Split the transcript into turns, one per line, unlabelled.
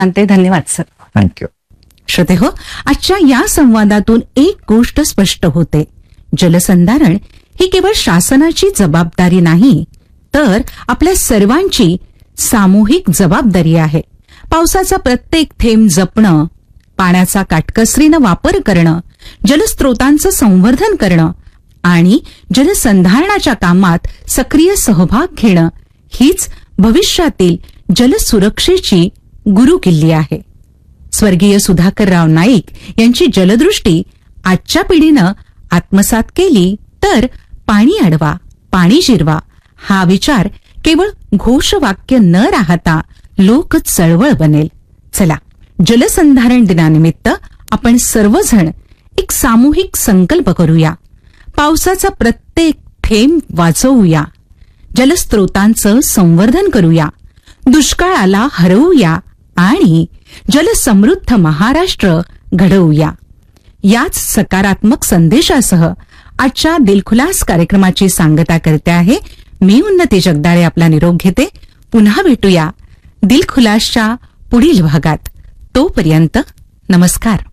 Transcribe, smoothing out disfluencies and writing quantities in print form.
ते धन्यवाद sir.
Thank you.
श्रोते हो, आजच्या या संवादातून एक गोष्ट स्पष्ट होते. जलसंधारण ही केवळ शासनाची जबाबदारी नाही, तर आपल्या सर्वांची सामूहिक जबाबदारी आहे. पावसाचा प्रत्येक थेंब जपणं, पाण्याचा काटकसरीनं वापर करणं, जलस्रोतांचं संवर्धन करणं आणि जलसंधारणाच्या कामात सक्रिय सहभाग घेणं हीच भविष्यातील जलसुरक्षेची गुरुकिल्ली आहे. स्वर्गीय सुधाकरराव नाईक यांची जलदृष्टी आजच्या पिढीनं आत्मसात केली तर पाणी अडवा, पाणी जिरवा हा विचार केवळ घोषवाक्य न राहता लोक चळवळ बनेल. चला, जलसंधारण दिनानिमित्त आपण सर्वजण एक सामूहिक संकल्प करूया. पावसाचा प्रत्येक थेंब वाचवूया, जलस्रोतांचं संवर्धन करूया, दुष्काळाला हरवूया आणि जलसमृद्ध महाराष्ट्र घडवूया. याच सकारात्मक संदेशासह आजच्या दिलखुलास कार्यक्रमाची सांगता करते आहे मी उन्नती जगदाळे. आपला निरोप घेते. पुन्हा भेटूया दिलखुलासच्या पुढील भागात. तोपर्यंत नमस्कार.